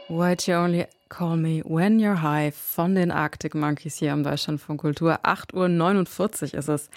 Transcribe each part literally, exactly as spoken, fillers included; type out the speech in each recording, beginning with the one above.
Why'd you only call me when you're high von den Arctic Monkeys hier am Deutschlandfunk Kultur. acht Uhr neunundvierzig ist es.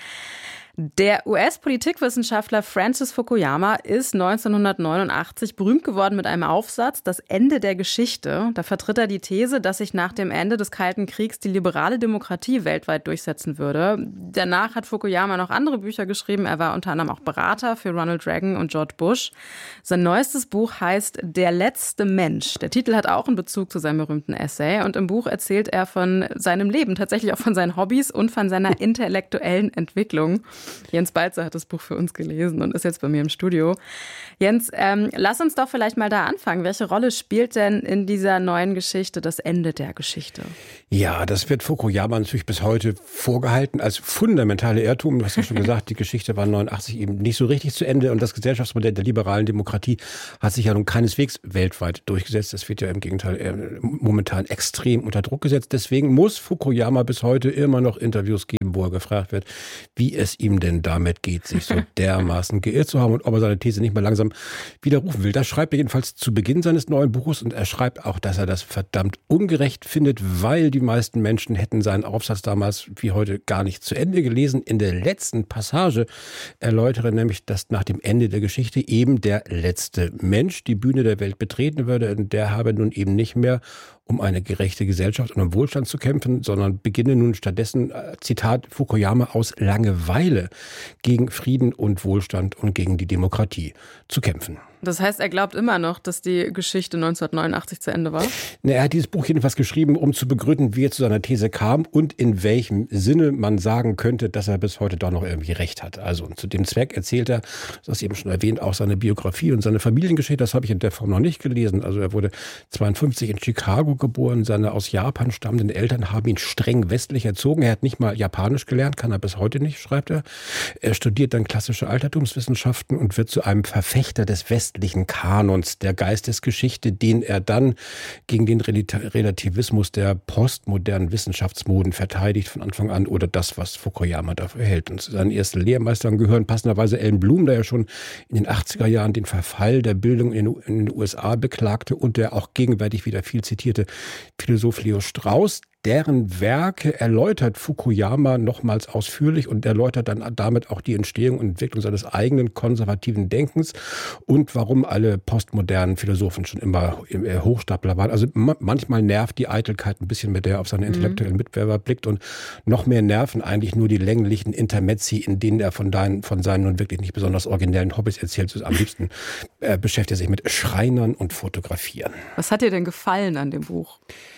Der U S-Politikwissenschaftler Francis Fukuyama ist neunzehnhundertneunundachtzig berühmt geworden mit einem Aufsatz, Das Ende der Geschichte. Da vertritt er die These, dass sich nach dem Ende des Kalten Kriegs die liberale Demokratie weltweit durchsetzen würde. Danach hat Fukuyama noch andere Bücher geschrieben. Er war unter anderem auch Berater für Ronald Reagan und George Bush. Sein neuestes Buch heißt Der letzte Mensch. Der Titel hat auch einen Bezug zu seinem berühmten Essay. Und im Buch erzählt er von seinem Leben, tatsächlich auch von seinen Hobbys und von seiner intellektuellen Entwicklung. Jens Balzer hat das Buch für uns gelesen und ist jetzt bei mir im Studio. Jens, ähm, lass uns doch vielleicht mal da anfangen. Welche Rolle spielt denn in dieser neuen Geschichte das Ende der Geschichte? Ja, das wird Fukuyama natürlich bis heute vorgehalten als fundamentale Irrtum. Du hast ja schon gesagt, die Geschichte war neunundachtzig eben nicht so richtig zu Ende und das Gesellschaftsmodell der liberalen Demokratie hat sich ja nun keineswegs weltweit durchgesetzt. Das wird ja im Gegenteil äh, momentan extrem unter Druck gesetzt. Deswegen muss Fukuyama bis heute immer noch Interviews geben, wo er gefragt wird, wie es ihm denn damit geht, sich so dermaßen geirrt zu haben und ob er seine These nicht mal langsam widerrufen will. Das schreibt er jedenfalls zu Beginn seines neuen Buches und er schreibt auch, dass er das verdammt ungerecht findet, weil die meisten Menschen hätten seinen Aufsatz damals wie heute gar nicht zu Ende gelesen. In der letzten Passage erläutere nämlich, dass nach dem Ende der Geschichte eben der letzte Mensch die Bühne der Welt betreten würde und der habe nun eben nicht mehr um eine gerechte Gesellschaft und um Wohlstand zu kämpfen, sondern beginne nun stattdessen, Zitat Fukuyama, aus Langeweile gegen Frieden und Wohlstand und gegen die Demokratie zu kämpfen. Das heißt, er glaubt immer noch, dass die Geschichte neunzehnhundertneunundachtzig zu Ende war? Na, er hat dieses Buch jedenfalls geschrieben, um zu begründen, wie er zu seiner These kam und in welchem Sinne man sagen könnte, dass er bis heute doch noch irgendwie recht hat. Also zu dem Zweck erzählt er, das hast du eben schon erwähnt, auch seine Biografie und seine Familiengeschichte. Das habe ich in der Form noch nicht gelesen. Also er wurde zweiundfünfzig in Chicago geboren. Seine aus Japan stammenden Eltern haben ihn streng westlich erzogen. Er hat nicht mal Japanisch gelernt, kann er bis heute nicht, schreibt er. Er studiert dann klassische Altertumswissenschaften und wird zu einem Verfechter des Westlichen Kanons der Geistesgeschichte, den er dann gegen den Relativismus der postmodernen Wissenschaftsmoden verteidigt von Anfang an oder das, was Fukuyama dafür hält. Und zu seinen ersten Lehrmeistern gehören passenderweise Ellen Blum, der ja schon in den achtziger Jahren den Verfall der Bildung in den U S A beklagte und der auch gegenwärtig wieder viel zitierte Philosoph Leo Strauss. Deren Werke erläutert Fukuyama nochmals ausführlich und erläutert dann damit auch die Entstehung und Entwicklung seines eigenen konservativen Denkens und warum alle postmodernen Philosophen schon immer Hochstapler waren. Also manchmal nervt die Eitelkeit ein bisschen, mit der er auf seine intellektuellen Mitbewerber blickt und noch mehr nerven eigentlich nur die länglichen Intermezzi, in denen er von, deinen, von seinen nun wirklich nicht besonders originellen Hobbys erzählt. Am liebsten äh, beschäftigt er sich mit Schreinern und Fotografieren. Was hat dir denn gefallen an dem Buch?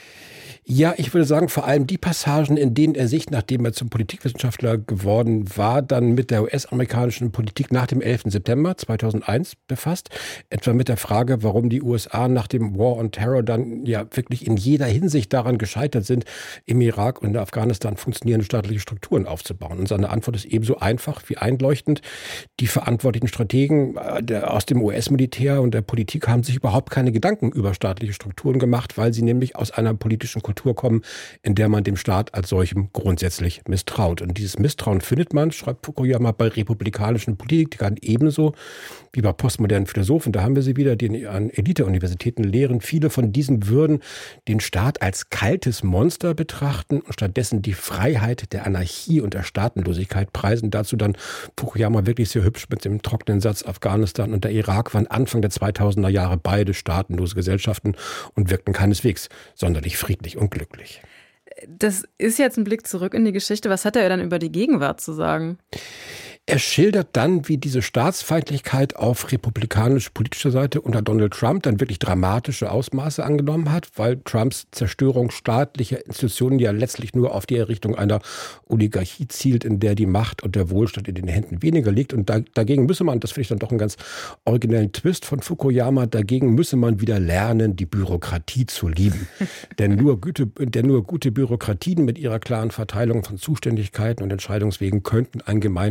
Ja, ich würde sagen, vor allem die Passagen, in denen er sich, nachdem er zum Politikwissenschaftler geworden war, dann mit der U S-amerikanischen Politik nach dem elften September zweitausendeins befasst. Etwa mit der Frage, warum die U S A nach dem War on Terror dann ja wirklich in jeder Hinsicht daran gescheitert sind, im Irak und in Afghanistan funktionierende staatliche Strukturen aufzubauen. Und seine Antwort ist ebenso einfach wie einleuchtend. Die verantwortlichen Strategen aus dem U S-Militär und der Politik haben sich überhaupt keine Gedanken über staatliche Strukturen gemacht, weil sie nämlich aus einer politischen Kultur kommen, in der man dem Staat als solchem grundsätzlich misstraut. Und dieses Misstrauen findet man, schreibt Fukuyama, bei republikanischen Politikern ebenso wie bei postmodernen Philosophen. Da haben wir sie wieder, die an Elite-Universitäten lehren. Viele von diesen würden den Staat als kaltes Monster betrachten und stattdessen die Freiheit der Anarchie und der Staatenlosigkeit preisen. Dazu dann Fukuyama wirklich sehr hübsch mit dem trockenen Satz: Afghanistan und der Irak waren Anfang der zweitausender Jahre beide staatenlose Gesellschaften und wirkten keineswegs sonderlich friedlich und glücklich. Das ist jetzt ein Blick zurück in die Geschichte. Was hat er dann über die Gegenwart zu sagen? Er schildert dann, wie diese Staatsfeindlichkeit auf republikanisch-politischer Seite unter Donald Trump dann wirklich dramatische Ausmaße angenommen hat, weil Trumps Zerstörung staatlicher Institutionen ja letztlich nur auf die Errichtung einer Oligarchie zielt, in der die Macht und der Wohlstand in den Händen weniger liegt. Und da, dagegen müsse man, das finde ich dann doch einen ganz originellen Twist von Fukuyama, dagegen müsse man wieder lernen, die Bürokratie zu lieben. denn, nur gute, denn nur gute Bürokratien mit ihrer klaren Verteilung von Zuständigkeiten und Entscheidungswegen könnten ein Gemeinwesen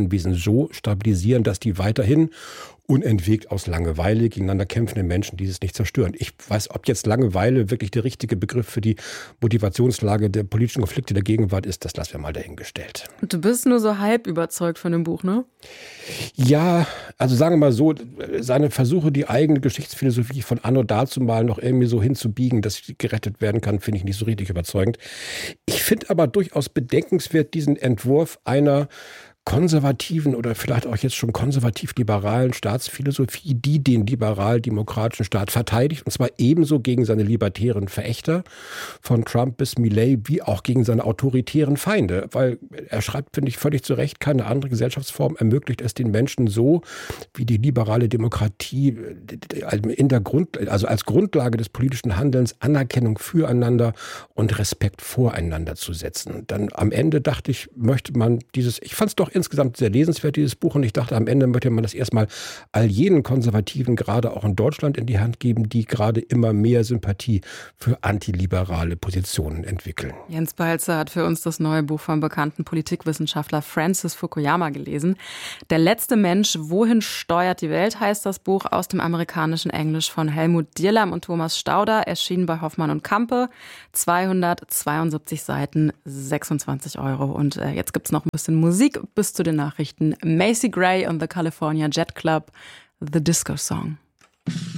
so stabilisieren, dass die weiterhin unentwegt aus Langeweile gegeneinander kämpfende Menschen dieses nicht zerstören. Ich weiß, ob jetzt Langeweile wirklich der richtige Begriff für die Motivationslage der politischen Konflikte der Gegenwart ist, das lassen wir mal dahingestellt. Du bist nur so halb überzeugt von dem Buch, ne? Ja, also sagen wir mal so, seine Versuche, die eigene Geschichtsphilosophie von Anno dazumal noch irgendwie so hinzubiegen, dass sie gerettet werden kann, finde ich nicht so richtig überzeugend. Ich finde aber durchaus bedenkenswert diesen Entwurf einer konservativen oder vielleicht auch jetzt schon konservativ-liberalen Staatsphilosophie, die den liberal-demokratischen Staat verteidigt, und zwar ebenso gegen seine libertären Verächter, von Trump bis Milei, wie auch gegen seine autoritären Feinde. Weil er schreibt, finde ich, völlig zu Recht, keine andere Gesellschaftsform ermöglicht es den Menschen so, wie die liberale Demokratie in der Grund, also als Grundlage des politischen Handelns Anerkennung füreinander und Respekt voreinander zu setzen. Dann am Ende dachte ich, möchte man dieses, ich fand es doch insgesamt sehr lesenswert, dieses Buch, und ich dachte, am Ende möchte man das erstmal all jenen Konservativen, gerade auch in Deutschland, in die Hand geben, die gerade immer mehr Sympathie für antiliberale Positionen entwickeln. Jens Balzer hat für uns das neue Buch vom bekannten Politikwissenschaftler Francis Fukuyama gelesen. Der letzte Mensch, wohin steuert die Welt, heißt das Buch, aus dem amerikanischen Englisch von Helmut Dierlam und Thomas Stauder, erschienen bei Hoffmann und Campe, zweihundertzweiundsiebzig Seiten, sechsundzwanzig Euro. Und äh, jetzt gibt's noch ein bisschen Musik bis zu den Nachrichten. Macy Gray und the California Jet Club, The Disco Song.